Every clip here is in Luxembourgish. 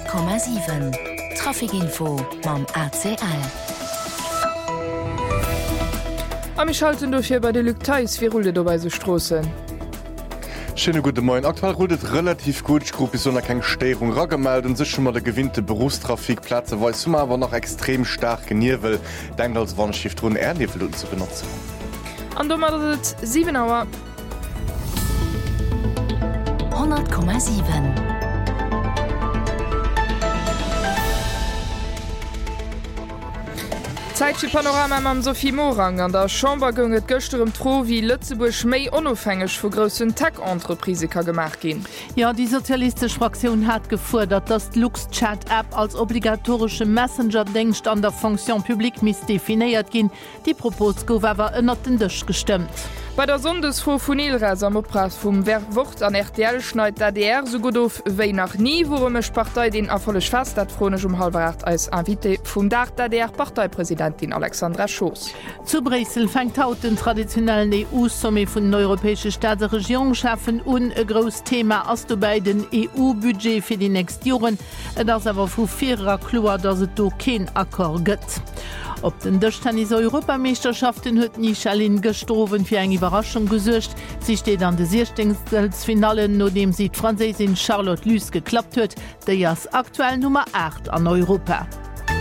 100,7 Trafikinfo mam ACL. Am ich halten durch hier bei de Lückteis wie rulle dabei se Strossen. Schöne gute Morgen. Aktuell rudet relativ gut. Ich glaube, so keine Störung rangemeldet und sich schon mal der gewinnte Berufstrafikplätze, weil es aber noch extrem stark geniert will, denkt als Warnschiff drohen Erdnevel zu benutzen. Und dann macht es 7 Uhr. 100,7 Zeitsche Panorama am Sophie Morang an der Chamber gonget gösterem tro wie Lützeburg méi onofhängig vu großen Tech-Entreprise gemacht gin. Ja, die sozialistische Fraktion hat gefordert, dass die Lux-Chat-App als obligatorische Messenger-Dienst an der Fonction publique miss definiert gin. Die Propos gouf awer ënnert den Dëch gestimmt. Bei der Sondesfuhr vun Ilreis am Opras vum Werwort an RTL schneit ADR so gut auf wéi nach nie, worumech Partei den erfollech fast dat fronech 7:30 als Invité vum Dach ADR Parteipräsidentin Alexandra Schoos. Zu Bresel fängt haut den traditionellen EU-Sommet vun den europäesche Staatsregierung schaffen un e gros Thema ass du bei den EU-Budget fir die nächst Joren, dats awer vu fairer Kloer, dat se do kein Akkor gëtt. Op den Dëchtennis Europameisterschaften huet Nichalin gestrowen fir eng Überraschung gesuercht. Sie steht an de 16. Finale, no dem sie Französin Charlotte Lys geklappt huet, déi as aktuell Nummer 8 an Europa.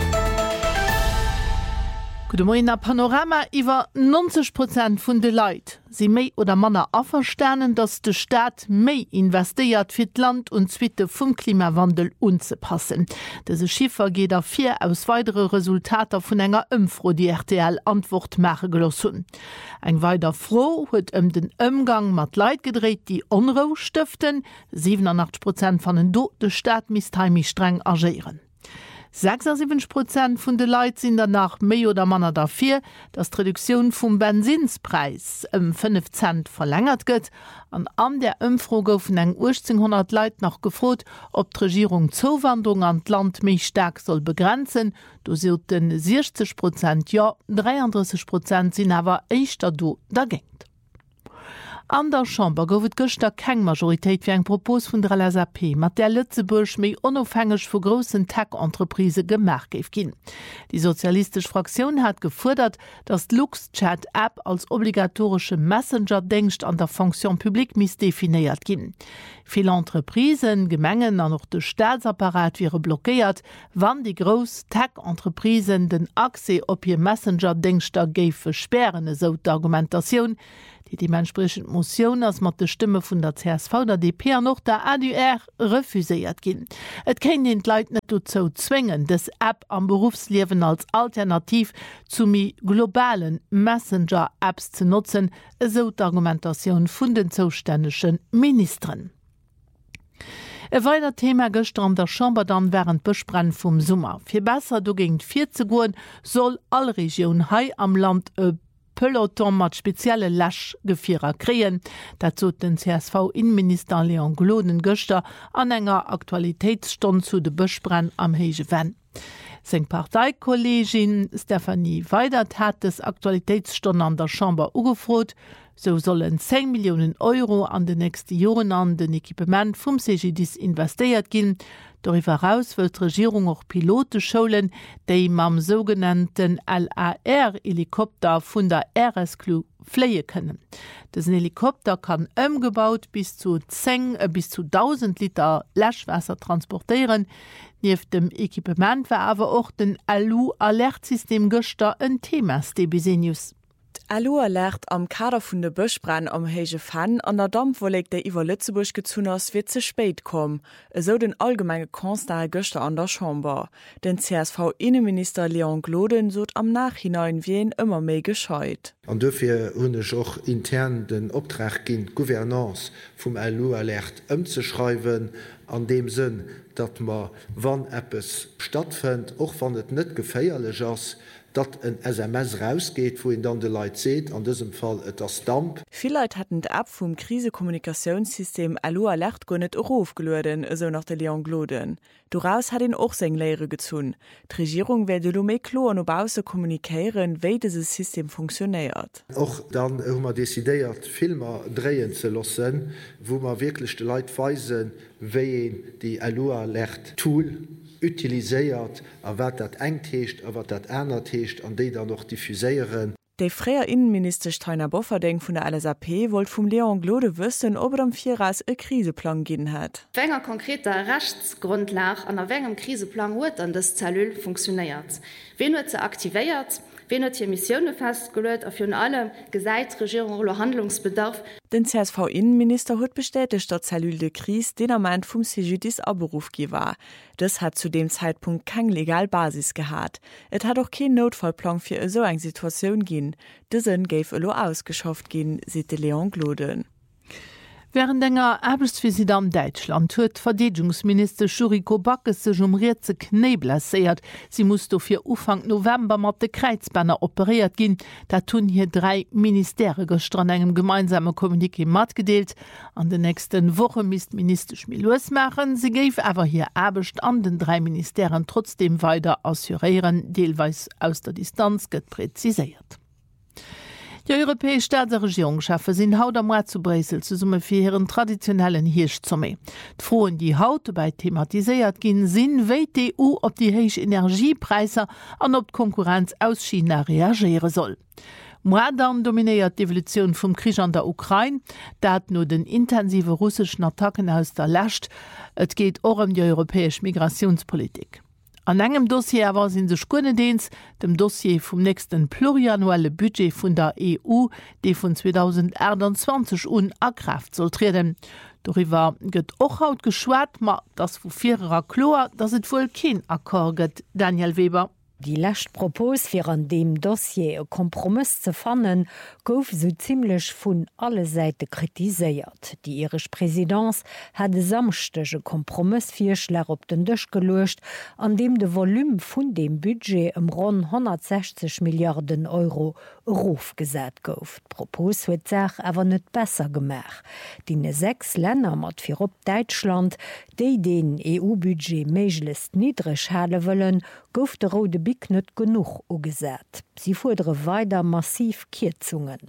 Gute Morgen, Panorama iwwer 90% vun de Leiit. Sie méi oder Manner afersternen, dats de Staat méi investiert fir d Land und Zwitte vum Klimawandel unzepassen. Dese Schiffer geht a 4 aus weitere Resultater vun enger Ëmfro die RTL Antwort mache gelos hun. Eng weiter Froh huet den Ömgang mat Leiit gedreht, die Onro stiften. 87% van den Do de Staat mistheimi streng agieren. 76% vun de Leiit sind danach méi oder Manner dafir, dass die Reduktion vum Benzinspreis 5 Cent verlängert gëtt. An der Ëmfro goufen eng 1800 Leiit noch gefrot, ob d' Regierung Zuwanderung an d Land méi stark soll begrenzen. Du sielten 60% ja, 33% sind awer eichter do dagéng. An der Chamber goufet gëster keng Majoritéit wie eng Propos vun der LSAP, mat der Lützeburg méi onofhängig vu grossen Tech-Entreprise gemerk geif ginn. Die sozialistische Fraktion hat gefordert, dass die Lux-Chat-App als obligatorische Messenger-Dienst an der Fonction publique miss definiert ginn. Viele Entreprisen, Gemengen an noch de Staatsapparat wäre blockiert, wann die gross Tech-Entreprisen den Accès op ihr Messenger-Dienster geif versperren, so die Argumentation. Die dementsprechend Motion als mat de Stimme vun der CSV der DP noch der ADR refuséiert gin. Et ken den Leiit net zo zwingen, des App am Berufsliewen als Alternativ zu mi globalen Messenger-Apps zu nutzen, so die Argumentation vun den zuständigen Ministern. E weiter Thema gestern an der Chamber dann während Besprenn vum Summer. Fir besser du gegen 40 Uhr soll all Regionen hai am Land Peloton mat spezielle Läschgefierer kreen, dazu den CSV-Innenminister Leon Gloden Göster an enger Aktualitätsstunde zu de Besprenn am Hegewen. Seng Parteikollegin Stephanie Weidert hat des Aktualitätsstunde an der Chamber ugefrot, so sollen 10 Millionen Euro an den nächsten Jahren an den Equipement vom CGDIS investiert gehen. Darüber hinaus will die Regierung auch Piloten schulen, die am sogenannten LAR-Helikopter von der RSQ fliegen können. Diesen Helikopter kann umgebaut bis zu 1000 Liter Löschwasser transportieren. Neben dem Equipment war aber auch den ALU-Alertsystem gestern ein Thema, DBC News. ALU-Alert am Kader vun de Bëschbrenn am Hege Fan an der Dampfwoleg der iwwer Lützeburg gezun ass wird ze spät kom. So den allgemeine Konstat Göster an der Chamber. Den CSV-Innenminister Leon Gloden sot am Nachhinein wien immer méi gescheit. An dofir hunnech och intern den Optrag gin Gouvernance vum ALU-Alert ëmzeschreiwen, an dem Sinn, dat ma wann Appes stattfind, och wann et net geféierlech ass, dat ein SMS rausgeht, wo dann de Leiit seht, an diesem Fall das Damp. Viele Leute hatten die App vom Krisekommunikationssystem ALU-Alert gar nicht aufgeladen, so nach der Leon Gloden. Daraus hat ihn auch seine Lehre gezogen. Die Regierung werde nur klar und außen kommunizieren, wie dieses System funktioniert. Auch dann haben wir dezidiert, Filme drehen zu lassen, wo wir wirklich die Leute weisen, wéi die Alloa-Lächt Tool utiliséiert, a wat dat eng teescht, a wat dat Äner teescht, an déi da noch diffuséieren. Der freier Innenminister Steiner Bofferding von der LSAP wollte vom Leon Glode wissen, ob am Vierras einen Kriseplan gegeben hat. Wenn ein konkreter Rechtsgrundlage an einem Kriseplan hat, dann das Zellul funktioniert. Wen hat sie aktiviert? Wen hat hier Missionen festgelegt? Auf jeden Fall gesagt, Regierung oder Handlungsbedarf. Den CSV-Innenminister hat bestätigt, dass Zellul de Krise den er meint vom CGDs Abberuf war. Das hat zu dem Zeitpunkt keine legale Basis gehabt. Es hat auch keinen Notfallplan für so eine Situation gegeben. Diesen gave ausgeschafft gehen, sieht Leon Gloden. Während enger Erbesvisit am Deutschland huet Verteidigungsminister Juriko Backes sech Rize Knee blessiert. Sie muss dofir Ufang November mat de Kreizbanner operiert gin. Da tun hier 3 Ministere gestern engem gemeinsame Kommuniqué mat gedeelt. An den nächsten Woche misst Minister Schmilos machen. Sie geif aber hier Erbecht an den 3 Ministeren trotzdem weiter assurieren, deelweis aus der Distanz get präzisiert. Die europäische Staatsregierungschefe sind haut am Rat zu Bresel zu Summe für ihren traditionellen Hirschzomme. Die Frauen, die haut dabei thematisiert gehen, sind, wie die EU ob die hohen Energiepreise und ob die Konkurrenz aus China reagieren soll. Mordan dominiert die Evolution vom Krieg an der Ukraine, dat nur den intensiven russischen Attacken aus der Last. Es geht auch um die europäische Migrationspolitik. An engem Dossier war sind sech Gunnedeens, dem Dossier vom nächsten pluriannuelle Budget vun der EU, die von 2021 akraft soll treten. Darüber gëtt och haut geschwert, ma das vu vierer Chlor, dass et wohl kein Akkord gëtt. Daniel Weber. Die lächt Propos fir an dem Dossier e Kompromiss ze fannen, gouf so ziemlich vun alle Seite kritiséiert. Die irisch Präsidentz hat de samstege Kompromissvierschlag op den Dëch gelöscht, an dem de Volum vun dem Budget rund 160 Milliarden Euro Ruf gesät gouf. Propos huet sech awer net besser gemach. Die 6 Länder mat fir op Deutschland, déi den EU-Budget méiglist niedrig hale wëllen, gouf de Rode Big net genug ugesät. Sie fordere weiter massiv Kürzungen.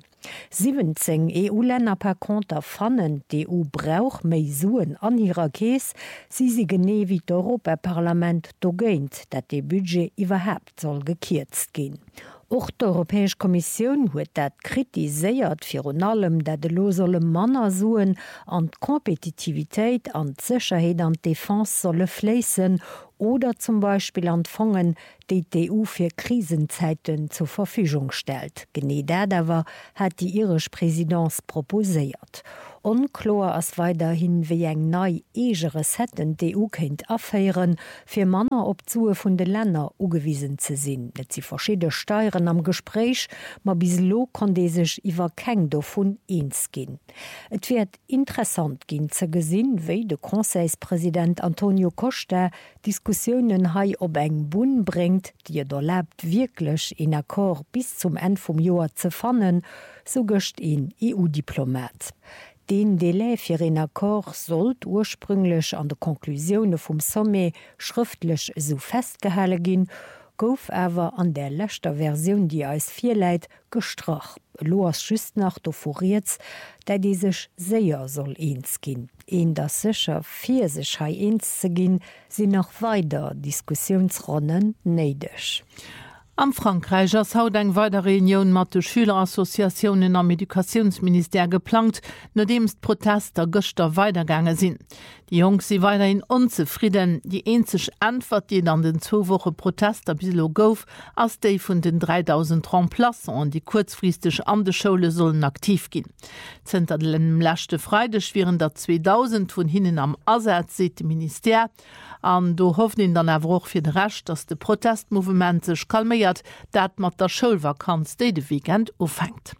17 EU-Länder per Konter fannen, die EU brauch méi Suen an ihrer Käes, sie gene wie d'Europaparlament dogéint, dat de Budget iwwerhaupt soll gekürzt gehen. Auch die Europäische Kommission hat das kritisiert, für allem, dass die losere Männer suchen an die Kompetitivität, an die Sicherheit und die Défense sollen fließen oder zum Beispiel anfangen, die EU für Krisenzeiten zur Verfügung stellt. Genau das aber hat die irische Präsidenz proposiert. Unklar ist weiterhin, wie eng neu egeres hätten die EU kennt affären, für Männer op Zue von den Ländern ugewiesen zu sein. Net sie verschiedene Steuern am Gespräch, ma bislo kann die sich iwwer keng davon eins gehen. Es wird interessant gehen zu gesehen, wie der Conseilspräsident Antonio Costa Diskussionen hai ob eng Bund bringt, die da lebt wirklich in Akkord bis zum Ende vom Jahr zu fannen, so göscht ihn EU-Diplomat. Den Delay für den Akkord sollt ursprünglich an der Konklusion vom Sommet schriftlich so festgehalten gehen, gouf aber an der letzter Version, die als Vierleit gestracht. Loas schüst nach doforiert, der die sich sehr soll eins gehen. In der sicher vier sich eins zu gehen, sind noch weiter Diskussionsrunden neidisch. Am Frankreich ass haut eng weiter Reunion mat de Schülerassoziationen am Edukationsminister geplant, nodems Protester Göster weitergange sinn. Die Jungs sie weiterhin unzufrieden. Die einzige Antwort, die an den 2 Wochen Protester bislo gouf, als die von den 3000 Remplaçants, die kurzfristig an der Schule sollen aktiv gehen. Zenter dem letzten Freitag wären da 2000 von hinnen am Ersatz, sieht das Minister. Do hoffen ihn dann auch für den Rest, dass das Protestmovement sich kalmiert, dat mat der Schulvakanz de Weekend aufhängt.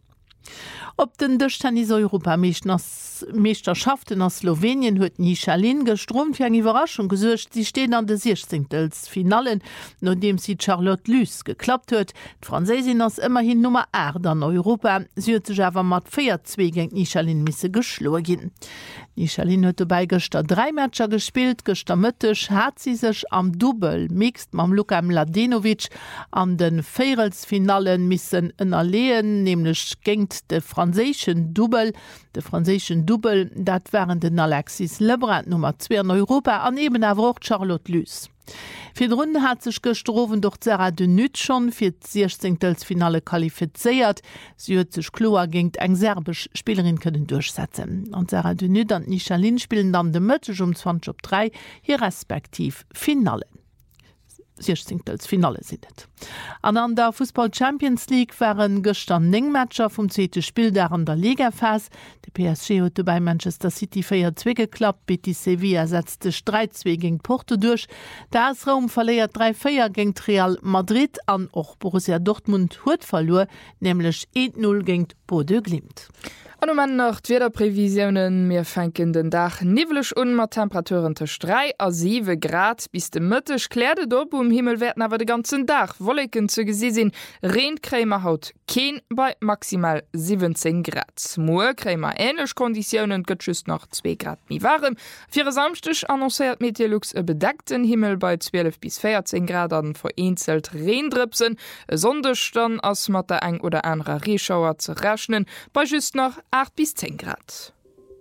Ob den Tennis-Europameisterschaften aus Slowenien huet Michalin gestromt fir eng Überraschung gesuercht, sie stehen an de 16. Finalen, nachdem sie Charlotte Lys geklappt huet. Französin ass immerhin Nummer 8 an Europa, sie huet sich awer mat 4-2 gegen Michalin misse geschlagen gin. Michalin huet dabei gestern 3 Matcher gespielt, gestern Mittwoch hat sie sich am Double mixt mam Luka Mladenovic an den Finalen missen ënnerlehen, nämlich gegen gewinnt de franzéschen Double. De franzéschen Double, dat waren den Alexis Lebrun Nummer 2 in Europa an eben awer auch Charlotte Lys. Fir Runden hat sech gestroven durch Sarah de Nüt schon fir Finale qualifiziert. Sie huet sech Kloa gingt eng serbisch Spielerin können durchsetzen. An Sarah de Nüt an Nichalin spielen dann de Mëttech 20:3 hier respektiv Finale. 16. Finale sinnet. An der Fußball Champions League waren gestern 9 Matcher vom 2. Spiel der an der Ligaphase. De PSG hatte bei Manchester City 4-2 geklappt, Betis Sevilla setzte 3-2 gegen Porto durch. Der AS Rom verliert 3-4 gegen Real Madrid an och Borussia Dortmund huet verlor, nämlich 1-0 gegen Bordeaux Glimt. An man nach Wetterprävisionen mir fenken den Dach nivelech mat Temperaturen zwischen 3 a 7 Grad bis de Mëttech klärde do Himmel werden awer de ganzen Dach Wolken zu gesinn Reenkrämer haut Keen bei maximal 17 Grad. Moorkrämer ähnlich Konditionen gëtschüst noch 2 Grad nie warm. Fir samstech annonciert Meteorlux e bedeckten Himmel bei 12 bis 14 Grad an vereinzelt Reendripsen. Sondech dann ass mat der eng oder anrer Reschauer zu rechnen bei just noch 8 bis 10 Grad.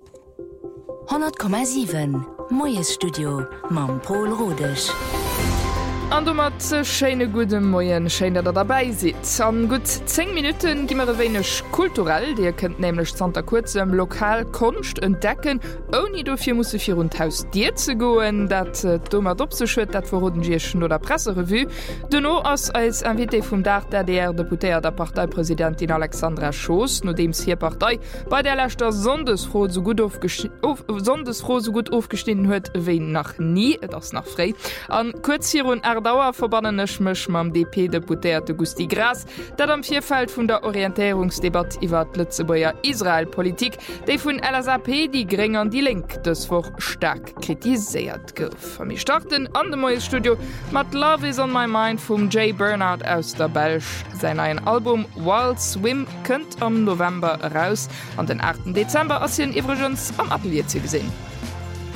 100,7 Moes Studio Mam Paul Rodech. An du mat schöne gute Moien schein dat dabei sitzt. An gut 10 Minuten gimmer wenigch kulturell, Dir könnt nämlich Santa kurzem lokal Kunst entdecken, oni dofir muss fir Haus Dir ze goen, dat dummer dopseschwt, dat vorrodenschen oder Presserevu. Denno ass als Invité vum Dach der Deputéer der Parteipräsidentin Alexandra Schoß, no dems hier Partei bei der Lächter sondesfroh so gut aufgestehen huet, wen nach nie, das nach frei. An kurz hier und Dauer verbannenech mech mam DP-Deputéierte Gusti Gras, dat am Vierfeld vun der Orientierungsdebatte iwwer Lützebauer Israelpolitik, déi vun LSAP die Gring an die Link deswoch stark kritiséiert gouf. Mi starten an dem Moes Studio mat Love is on my mind vum Jay Bernard aus der Belsch. Sein ein Album Wild Swim kënnt am November raus, an den 8. Dezember ass hien iwregens am Atelier ze gesinn.